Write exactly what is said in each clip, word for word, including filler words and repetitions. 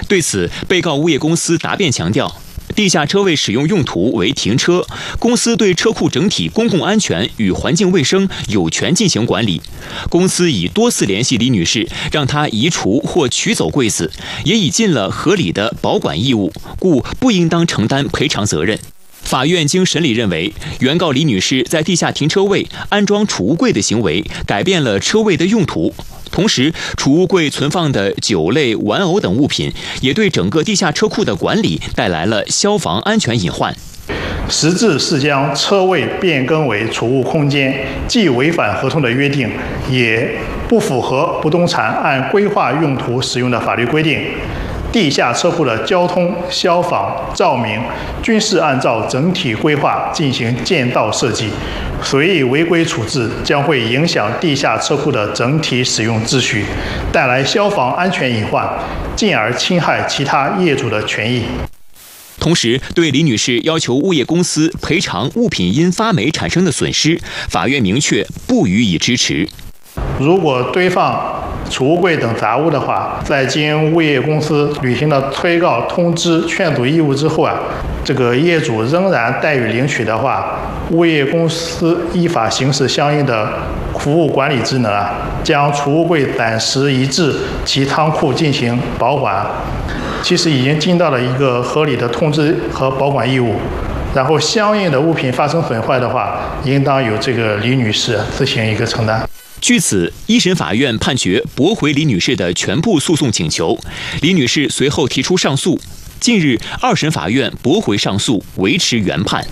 对此，被告物业公司答辩强调，地下车位使用用途为停车，公司对车库整体公共安全与环境卫生有权进行管理。公司已多次联系李女士，让她移除或取走柜子，也已尽了合理的保管义务，故不应当承担赔偿责任。法院经审理认为，原告李女士在地下停车位安装储物柜的行为改变了车位的用途，同时储物柜存放的酒类、玩偶等物品也对整个地下车库的管理带来了消防安全隐患。 实质是将车位变更为储物空间，既违反合同的约定，也不符合不动产按规划用途使用的法律规定。地下车库的交通、消防、照明均是按照整体规划进行建造设计，随意违规处置将会影响地下车库的整体使用秩序，带来消防安全隐患，进而侵害其他业主的权益。 同时，对李女士要求物业公司赔偿物品因发霉产生的损失，法院明确不予以支持。 如果堆放储物柜等杂物的话，在经物业公司履行了催告、通知、劝阻义务之后啊，这个业主仍然怠于领取的话，物业公司依法行使相应的服务管理职能啊，将储物柜暂时移至其仓库进行保管，其实已经尽到了一个合理的通知和保管义务。然后相应的物品发生损坏的话，应当由这个李女士自行一个承担。 据此，一审法院判决驳回李女士的全部诉讼请求，李女士随后提出上诉。近日，二审法院驳回上诉，维持原判。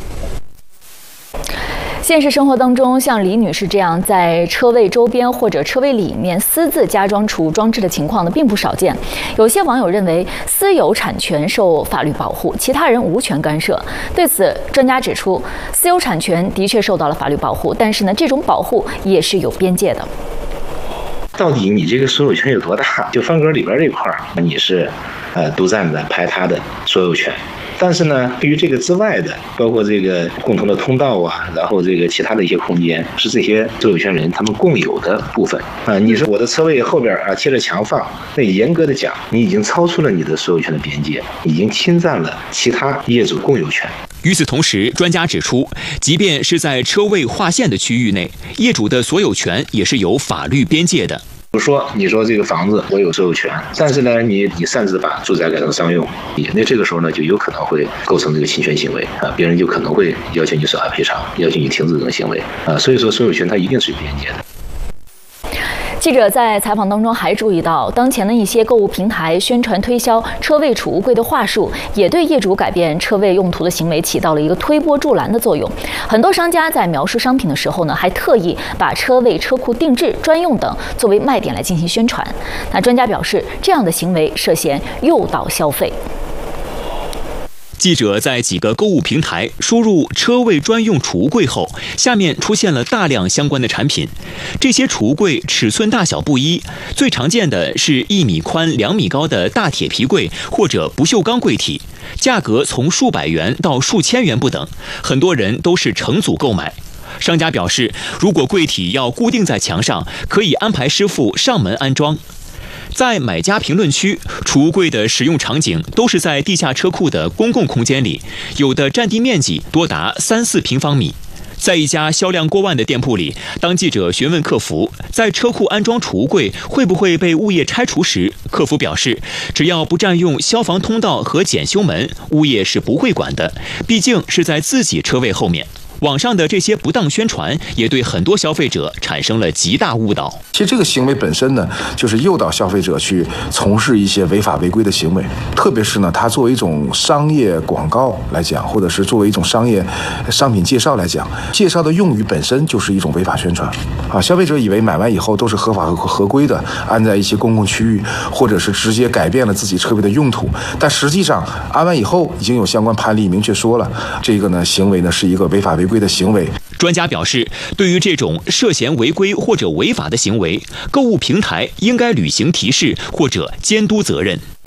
现实生活当中，像李女士这样在车位周边或者车位里面私自加装储物装置的情况呢，并不少见。有些网友认为，私有产权受法律保护，其他人无权干涉。对此，专家指出，私有产权的确受到了法律保护，但是呢，这种保护也是有边界的。 到底你这个所有权有多大？就方格里边这块儿，你是呃独占的排他的所有权。但是呢，对于这个之外的，包括这个共同的通道啊，然后这个其他的一些空间，是这些所有权人他们共有的部分啊。你说我的车位后边啊贴着墙放，那严格的讲，你已经超出了你的所有权的边界，已经侵占了其他业主共有权。 与此同时，专家指出，即便是在车位划线的区域内，业主的所有权也是有法律边界的。 比如说，你说这个房子我有所有权，但是呢，你你擅自把住宅改成商用，那这个时候呢，就有可能会构成这个侵权行为啊，别人就可能会要求你索赔偿，要求你停止这种行为啊。所以说，所有权它一定是有边界的。 记者在采访当中还注意到，当前的一些购物平台宣传推销车位储物柜的话术，也对业主改变车位用途的行为起到了一个推波助澜的作用。很多商家在描述商品的时候呢，还特意把车位、车库定制、专用等作为卖点来进行宣传。那专家表示，这样的行为涉嫌诱导消费。 记者在几个购物平台输入车位专用储物柜后，下面出现了大量相关的产品。这些储物柜尺寸大小不一，最常见的是一米宽、两米高的大铁皮柜或者不锈钢柜体，价格从数百元到数千元不等，很多人都是成组购买。商家表示，如果柜体要固定在墙上，可以安排师傅上门安装。在买家评论区，储物柜的使用场景都是在地下车库的公共空间里，有的占地面积多达三四平方米。在一家销量过万的店铺里，当记者询问客服在车库安装储物柜会不会被物业拆除时，客服表示，只要不占用消防通道和检修门，物业是不会管的，毕竟是在自己车位后面。网上的这些不当宣传也对很多消费者产生了极大误导。 其实这个行为本身呢，就是诱导消费者去从事一些违法违规的行为，特别是呢，它作为一种商业广告来讲，或者是作为一种商业商品介绍来讲，介绍的用语本身就是一种违法宣传啊。消费者以为买完以后都是合法和合规的，安在一些公共区域，或者是直接改变了自己车位的用途，但实际上安完以后已经有相关判例明确说了，这个呢行为呢是一个违法违规的行为。 专家表示，对于这种涉嫌违规或者违法的行为，购物平台应该履行提示或者监督责任。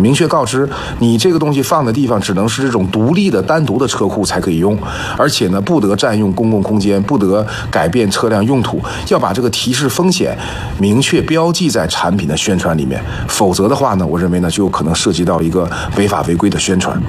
明确告知你这个东西放的地方只能是这种独立的单独的车库才可以用，而且呢不得占用公共空间，不得改变车辆用途，要把这个提示风险明确标记在产品的宣传里面，否则的话呢，我认为呢就有可能涉及到一个违法违规的宣传。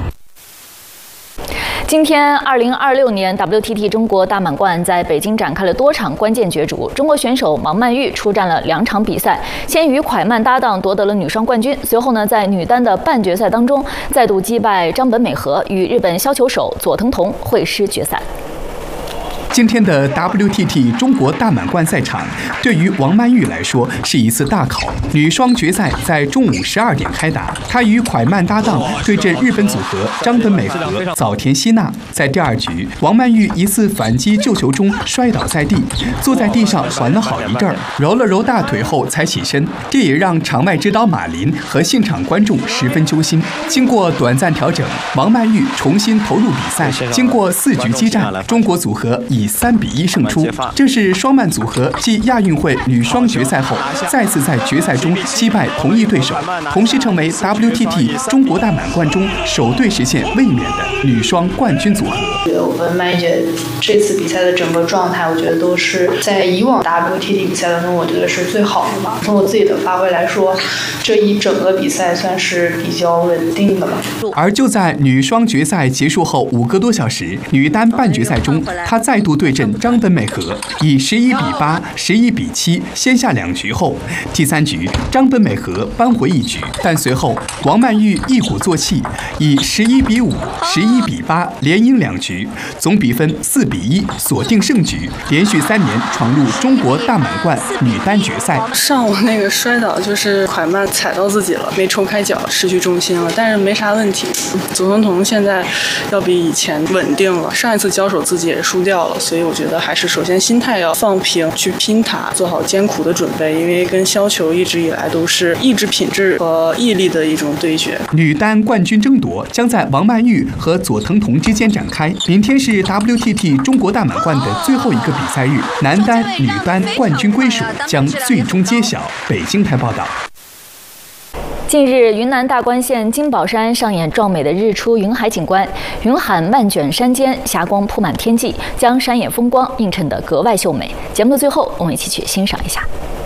今天，二零二六年 W T T 中国大满贯在北京展开了多场关键角逐。中国选手王曼玉出战了两场比赛，先与蒯曼搭档夺得了女双冠军。随后呢，在女单的半决赛当中，再度击败张本美和，与日本削球手佐藤瞳会师决赛。 今天的 W T T 中国大满贯赛场，对于王曼玉来说是一次大考。女双决赛在中午十二点开打，她与蒯曼搭档对阵日本组合张本美和、早田希娜。在第二局，王曼玉一次反击救球中摔倒在地，坐在地上缓了好一阵儿，揉了揉大腿后才起身，这也让场外指导马林和现场观众十分揪心。经过短暂调整，王曼玉重新投入比赛。经过四局激战，中国组合以以三比一胜出，这是双曼组合继亚运会女双决赛后，再次在决赛中击败同一对手，同时成为 W T T 中国大满贯中首对实现卫冕的女双冠军组合。 觉得我跟曼玉姐这次比赛的整个状态，我觉得都是在以往 W T T 比赛当中，我觉得是最好的吧。从我自己的发挥来说，这一整个比赛算是比较稳定的吧。 而就在女双决赛结束后五个多小时，女单半决赛中，她再度对阵张本美和，以十一比八、十一比七先下两局后，第三局张本美和扳回一局，但随后王曼玉一鼓作气，以十一比五、十一比八连赢两局，总比分四比一锁定胜局，连续三年闯入中国大满贯女单决赛。 上午那个摔倒就是蒯曼踩到自己了，没抽开脚，失去重心了，但是没啥问题。佐藤瞳现在要比以前稳定了，上一次交手自己也输掉了。所以我觉得还是首先心态要放平，去拼塔，做好艰苦的准备，因为跟削球一直以来都是意志品质和毅力的一种对决。 女单冠军争夺将在王曼玉和佐藤瞳之间展开。明天是 W T T 中国大满贯的最后一个比赛日，男单、女单冠军归属将最终揭晓。北京台报道。 近日，云南大关县金宝山上演壮美的日出云海景观，云海漫卷山间，霞光铺满天际，将山野风光映衬得格外秀美。节目的最后，我们一起去欣赏一下。